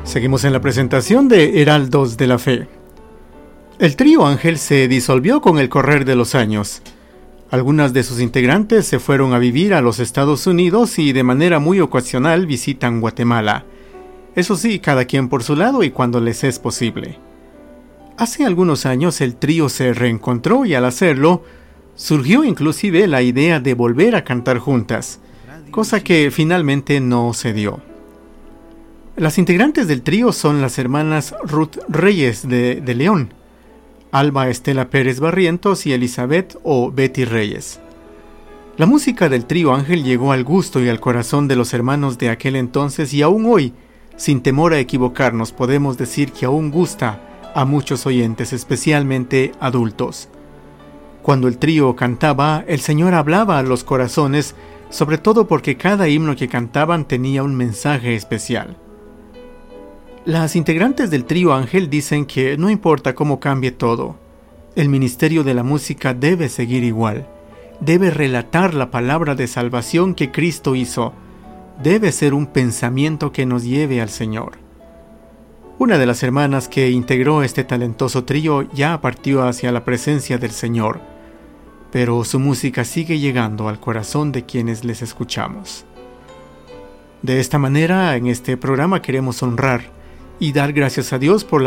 Seguimos en la presentación de Heraldos de la Fe. El trío Ángel se disolvió con el correr de los años. Algunas de sus integrantes se fueron a vivir a los Estados Unidos y de manera muy ocasional visitan Guatemala. Eso sí, cada quien por su lado y cuando les es posible. Hace algunos años el trío se reencontró y al hacerlo, surgió inclusive la idea de volver a cantar juntas, cosa que finalmente no se dio. Las integrantes del trío son las hermanas Ruth Reyes de León, Alba Estela Pérez Barrientos y Elizabeth o Betty Reyes. La música del trío Ángel llegó al gusto y al corazón de los hermanos de aquel entonces y aún hoy, sin temor a equivocarnos, podemos decir que aún gusta a muchos oyentes, especialmente adultos. Cuando el trío cantaba, el Señor hablaba a los corazones, sobre todo porque cada himno que cantaban tenía un mensaje especial. Las integrantes del trío Ángel dicen que no importa cómo cambie todo, el ministerio de la música debe seguir igual, debe relatar la palabra de salvación que Cristo hizo, debe ser un pensamiento que nos lleve al Señor. Una de las hermanas que integró este talentoso trío ya partió hacia la presencia del Señor, pero su música sigue llegando al corazón de quienes les escuchamos. De esta manera, en este programa queremos honrar y dar gracias a Dios por la